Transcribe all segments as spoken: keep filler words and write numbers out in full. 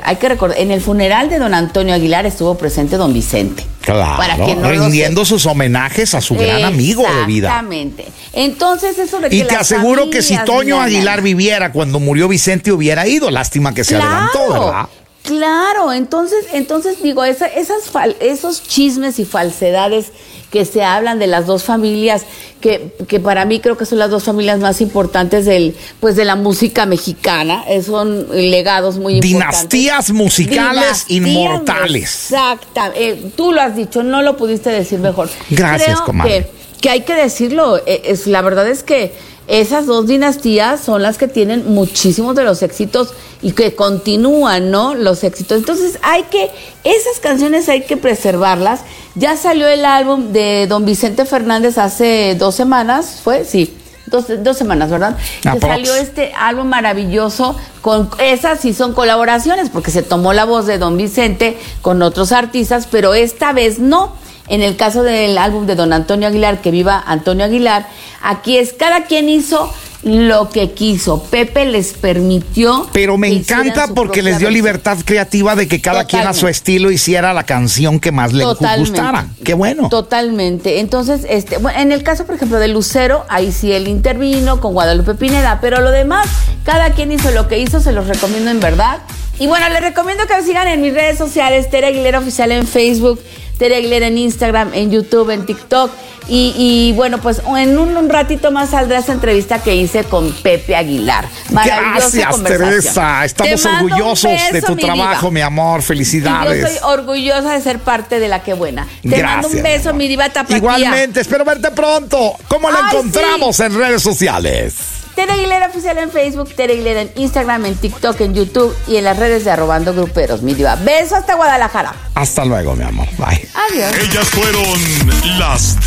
hay que recordar, en el funeral de don Antonio Aguilar estuvo presente don Vicente. Claro, para que no rindiendo sus homenajes a su gran amigo de vida. Exactamente. Entonces, eso de que Y te aseguro que si Toño ganan. Aguilar viviera cuando murió Vicente, hubiera ido. Lástima que se Claro. adelantó, ¿verdad? Claro, entonces, entonces digo, esa, esas fal, esos chismes y falsedades que se hablan de las dos familias, que, que para mí creo que son las dos familias más importantes del, pues de la música mexicana, eh, son legados muy importantes. Dinastías musicales Dinastías, inmortales. Exacta, eh, tú lo has dicho, no lo pudiste decir mejor. Gracias, creo comadre. Que, que hay que decirlo, eh, es, la verdad es que esas dos dinastías son las que tienen muchísimos de los éxitos y que continúan, ¿no? Los éxitos. Entonces hay que, esas canciones hay que preservarlas. Ya salió el álbum de don Vicente Fernández hace dos semanas, ¿fue? Sí, dos, dos semanas, ¿verdad? Que salió este álbum maravilloso, con esas sí son colaboraciones, porque se tomó la voz de don Vicente con otros artistas, pero esta vez no. En el caso del álbum de don Antonio Aguilar, Que Viva Antonio Aguilar, aquí es, cada quien hizo lo que quiso. Pepe les permitió. Pero me encanta porque les dio libertad creativa de que cada Totalmente. quien a su estilo hiciera la canción que más le Totalmente. gustara. Qué bueno. Totalmente. Entonces, este, bueno, en el caso, por ejemplo, de Lucero, ahí sí él intervino con Guadalupe Pineda, pero lo demás, cada quien hizo lo que hizo, se los recomiendo en verdad. Y bueno, les recomiendo que me sigan en mis redes sociales, Tere Aguilera Oficial en Facebook, Tere Aguilera en Instagram, en YouTube, en TikTok. Y, y bueno, pues en un, un ratito más saldrá esa entrevista que hice con Pepe Aguilar. Maravillosa Gracias, conversación. Teresa. Estamos Te mando un orgullosos beso, de tu mi trabajo, diva. mi amor. Felicidades. Y yo soy orgullosa de ser parte de La Que Buena. Te Gracias, mando un beso, mi diva tapatía. Igualmente, espero verte pronto. ¿Cómo la Ay, encontramos sí. en redes sociales? Tere Aguilera Oficial en Facebook, Tere Aguilera en Instagram, en TikTok, en YouTube y en las redes de Arrobando Gruperos, mi diva. Beso hasta Guadalajara. Hasta luego, mi amor. Bye. Adiós. Ellas fueron las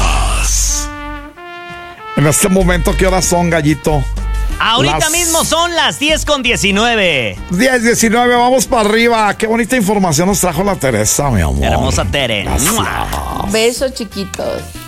divas. En este momento, ¿qué horas son, gallito? Ahorita Las mismo son las diez con diecinueve. diez diecinueve, vamos para arriba. Qué bonita información nos trajo la Teresa, mi amor. Hermosa Tere. Gracias. Besos, chiquitos.